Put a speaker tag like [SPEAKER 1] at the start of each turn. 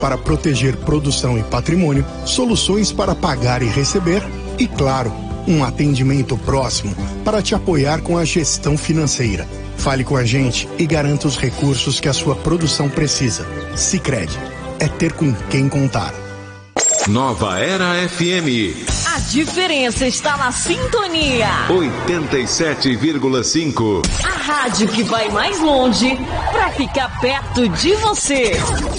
[SPEAKER 1] para proteger produção e patrimônio, soluções para pagar e receber e, claro, um atendimento próximo para te apoiar com a gestão financeira. Fale com a gente e garanta os recursos que a sua produção precisa. Sicredi, é ter com quem contar.
[SPEAKER 2] Nova Era FM.
[SPEAKER 3] A diferença está na sintonia.
[SPEAKER 2] 87,5.
[SPEAKER 3] A rádio que vai mais longe para ficar perto de você.